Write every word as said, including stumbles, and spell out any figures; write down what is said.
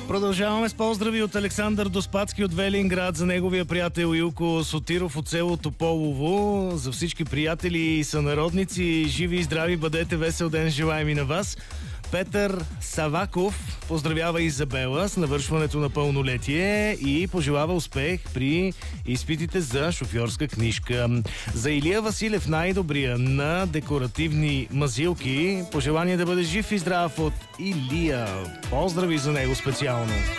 Продължаваме с поздрави от Александър Доспадски от Велинград за неговия приятел Илко Сотиров от село Тополово. За всички приятели и сънародници, живи и здрави бъдете, весел ден желаем и на вас. Петър Саваков поздравява Изабела с навършването на пълнолетие и пожелава успех при изпитите за шофьорска книжка. За Илия Василев, най-добрия на декоративни мазилки, пожелание да бъде жив и здрав от Илия. Поздрави за него специално.